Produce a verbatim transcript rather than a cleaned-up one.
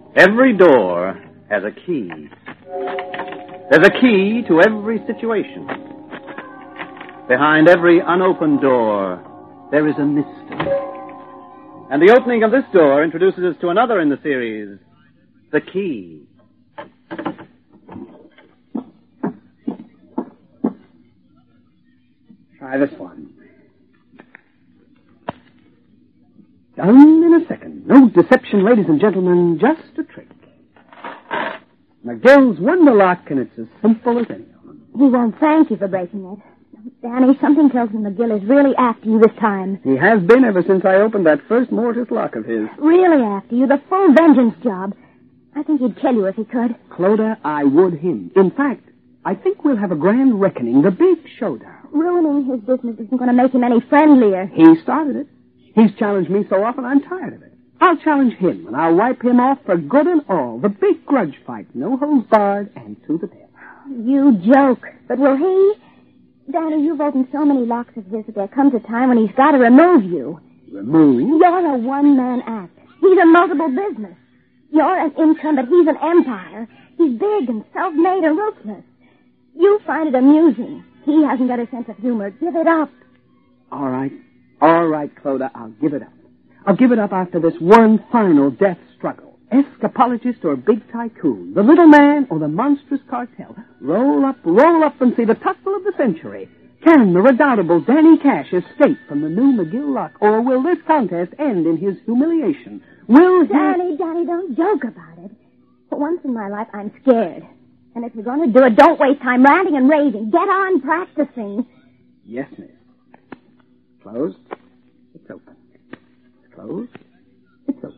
Every door has a key. There's a key to every situation. Behind every unopened door, there is a mystery. And the opening of this door introduces us to another in the series, The Key. Try this one. Done in a second. No deception, ladies and gentlemen, just a trick. McGill's Wonder Lock, and it's as simple as any of them. He won't thank you for breaking it. Danny, something tells me McGill is really after you this time. He has been ever since I opened that first mortise lock of his. Really after you, the full vengeance job. I think he'd kill you if he could. Clodagh, I would him. In fact, I think we'll have a grand reckoning, the big showdown. Ruining his business isn't going to make him any friendlier. He started it. He's challenged me so often, I'm tired of it. I'll challenge him, and I'll wipe him off for good and all. The big grudge fight, no holds barred, and to the death. You joke. But will he? Danny, you've opened so many locks of his that there comes a time when he's got to remove you. Remove? You're a one-man act. He's a multiple business. You're an income, but he's an empire. He's big and self-made and ruthless. You find it amusing. He hasn't got a sense of humor. Give it up. All right. All right, Clodagh, I'll give it up. I'll give it up after this one final death struggle. Escapologist or big tycoon, the little man or the monstrous cartel. Roll up, roll up and see the tussle of the century. Can the redoubtable Danny Cash escape from the new McGill lock, or will this contest end in his humiliation? Will he... Danny, Danny, don't joke about it. For once in my life, I'm scared. And if you're going to do it, don't waste time ranting and raving. Get on practicing. Yes, miss. Closed. It's open. It's closed. It's open.